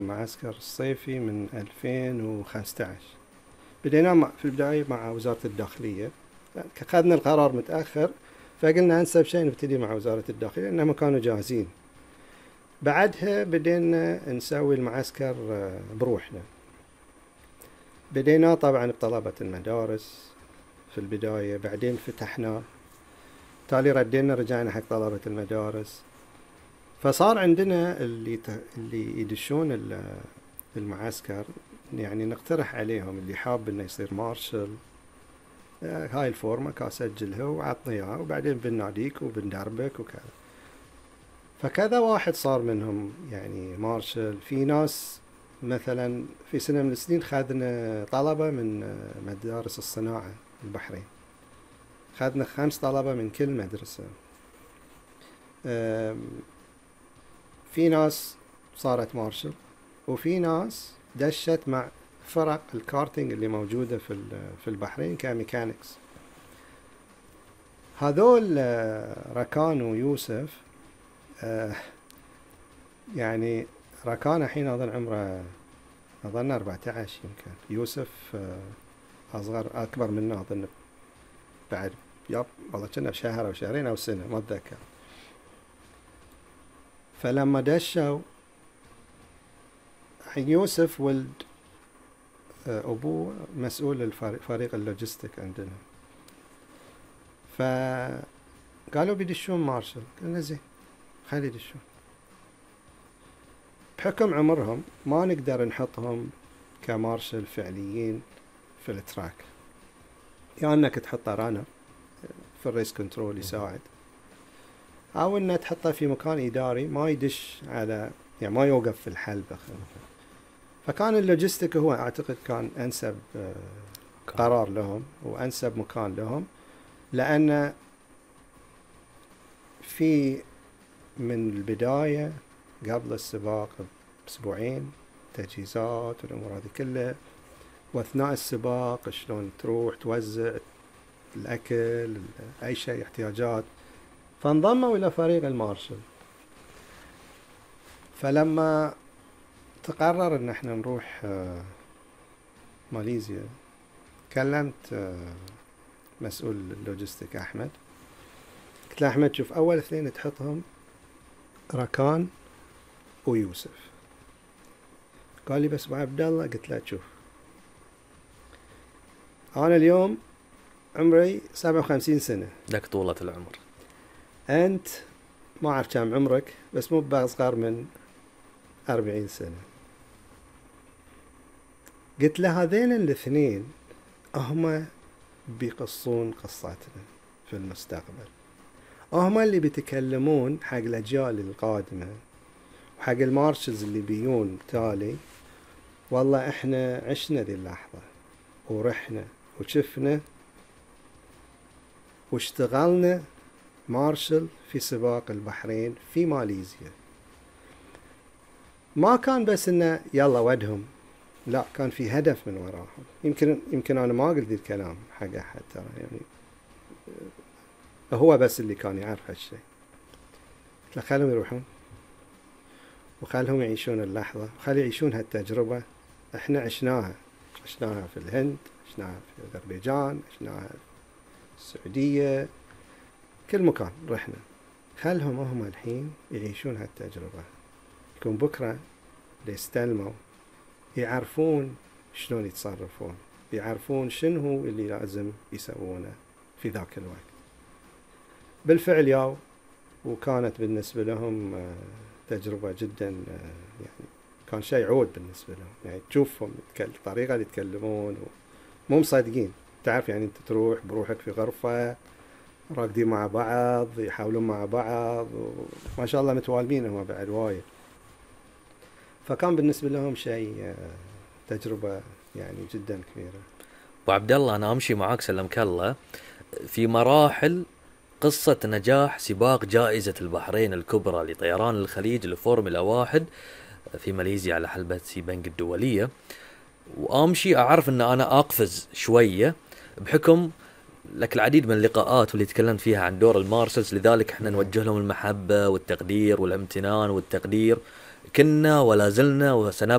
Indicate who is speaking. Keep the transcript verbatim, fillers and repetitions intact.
Speaker 1: المعسكر الصيفي من ألفين وخمسة عشر. بدينا في البداية مع وزارة الداخلية، أخذنا القرار متأخر فقلنا أنسب شيء نبتدي مع وزارة الداخلية لأنهم كانوا جاهزين. بعدها بدينا نسوي المعسكر بروحنا. بدينا طبعا بطلبة المدارس في البداية، بعدين فتحنا، تالي ردينا رجعنا حق طلبة المدارس. فصار عندنا اللي اللي يدشون المعسكر، يعني نقترح عليهم اللي حاب انه يصير مارشل، هاي الفورمة كان سجلها وعطني اياها وبعدين بناديك وبندربك وكذا. فكذا واحد صار منهم يعني مارشل. في ناس مثلا في سنة من السنين خذنا طلبة من مدارس الصناعة البحرين، خذنا خمس طلبة من كل مدرسة. في ناس صارت مارشل، وفي ناس دشت مع فرق الكارتينج اللي موجودة في في البحرين كميكانيكس. هذول ركان ويوسف، يعني ركان الحين أظن عمره أظن أربعة عشر يمكن، يوسف أصغر أكبر منه أظن بعد ياب والله كنا بشهر أو شهرين أو سنة ما أتذكر. فلما دشوا يوسف ولد أبوه مسؤول الفريق اللوجستيك عندنا، فقالوا بيدشون مارشل. قلنا زين خلي يدشون. بحكم عمرهم ما نقدر نحطهم كمارشل فعليين في التراك، يعني انك تحطه رانر في الريس كنترول يساعد، او انك تحطه في مكان اداري ما يدش على يعني ما يوقف في الحلبة. فكان اللوجستيك هو اعتقد كان انسب قرار لهم وانسب مكان لهم، لان في من البداية قبل السباق باسبوعين تجهيزات والامور هذه كلها، واثناء السباق شلون تروح توزع الاكل اي شيء احتياجات. فانضموا الى فريق المارشل. فلما تقرر ان احنا نروح ماليزيا، كلمت مسؤول اللوجستيك احمد، قلت له احمد شوف اول اثنين تحطهم ركان ويوسف. قال لي بس ابو عبد الله. قلت له شوف انا اليوم عمري سبعة وخمسين سنة،
Speaker 2: لك طولة العمر،
Speaker 1: انت ما اعرف كم عمرك بس مو باصغر من أربعين سنة. قلت له هذين الاثنين هم بيقصون قصتنا في المستقبل، هم اللي بيتكلمون حق الأجيال القادمة وحق المارشلز اللي بيون تالي. والله احنا عشنا ذي اللحظة ورحنا وشفنا واشتغلنا مارشل في سباق البحرين في ماليزيا. ما كان بس انه يلا ودهم، لا كان في هدف من وراهم. يمكن يمكن انا ما قلت الكلام حق احد ترى، يعني هو بس اللي كان يعرف هالشيء. قلت له خلهم يروحون وخلهم يعيشون اللحظة وخلي يعيشون هالتجربة. احنا عشناها عشناها في الهند، عشناها في أذربيجان، عشناها في السعودية، كل مكان رحنا. خلهم هم الحين يعيشون هالتجربة، يكون بكرة ليستلموا يعرفون شلون يتصرفون، يعرفون شنو اللي لازم يسوونه في ذاك الوقت. بالفعل ياو، وكانت بالنسبة لهم تجربة جدا يعني كان شيء عود بالنسبة لهم. يعني تشوفهم الطريقة اللي يتكلمون مو مصدقين. تعرف يعني انت تروح بروحك في غرفة راقدين مع بعض يحاولون مع بعض وما شاء الله متوالمين هم بعد وايد. فكان بالنسبة لهم شيء تجربة يعني جدا كبيرة.
Speaker 2: ابو عبد الله انا امشي معاك سلمك الله في مراحل قصة نجاح سباق جائزة البحرين الكبرى لطيران الخليج الفورمولا واحد في ماليزيا على حلبة سيبنج الدولية، وامشي اعرف ان انا اقفز شوية بحكم لك العديد من اللقاءات واللي تكلمت فيها عن دور المارشلز، لذلك احنا نوجه لهم المحبة والتقدير والامتنان والتقدير كنا ولا زلنا وسنبقى